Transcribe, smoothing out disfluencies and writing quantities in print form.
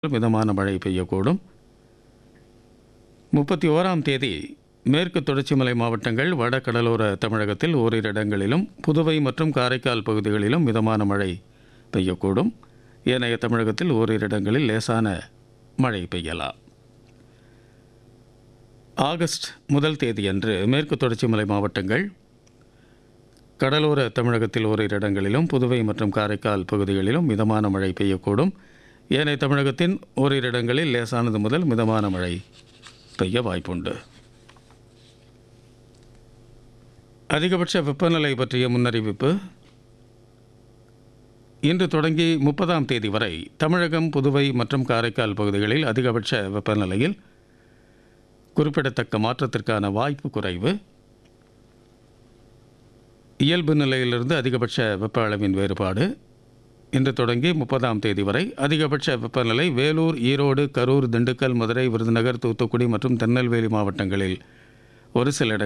மிதமான மழை பெய்யக்கூடும். 31ஆம் தேதி மேற்கு தொடர்ச்சி மலை மாவட்டங்கள், வட கடலோர தமிழகத்தில் ஓரிரு இடங்களிலும், புதுவை மற்றும் காரைக்கால் பகுதிகளிலும் மிதமான மழை பெய்யக்கூடும். ஏனைய தமிழகத்தில் ஓரிரு இடங்களில் லேசான மழை பெய்யலாம். ஆகஸ்ட் 1 தேதியன்று மேற்கு தொடர்ச்சி மலை மாவட்டங்கள், கடலோர தமிழகத்தில் ஓரிரு இடங்களிலும், புதுவை மற்றும் காரைக்கால் பகுதிகளிலும் மிதமான மழை பெய்யக்கூடும். ஏனைய தமிழகத்தின் ஓரிரு இடங்களில் லேசானது முதல் மிதமான மழை பெய்ய வாய்ப்புண்டு. அதிகபட்ச வெப்பநிலை பற்றிய முன்னறிவிப்பு. இன்று தொடங்கி 30ஆம் தேதி வரை தமிழகம், புதுவை மற்றும் காரைக்கால் பகுதிகளில் அதிகபட்ச வெப்பநிலையில் குறிப்பிடத்தக்க மாற்றத்திற்கான வாய்ப்பு குறைவு. இயல்பு நிலையிலிருந்து அதிகபட்ச வெப்ப அளவின் வேறுபாடு. இன்று தொடங்கி 30ஆம் தேதி வரை அதிகபட்ச வெப்பநிலை வேலூர், ஈரோடு, கரூர், திண்டுக்கல், மதுரை, விருதுநகர், தூத்துக்குடி மற்றும் திருநெல்வேலி மாவட்டங்களில் ஒரு சில இடங்களில்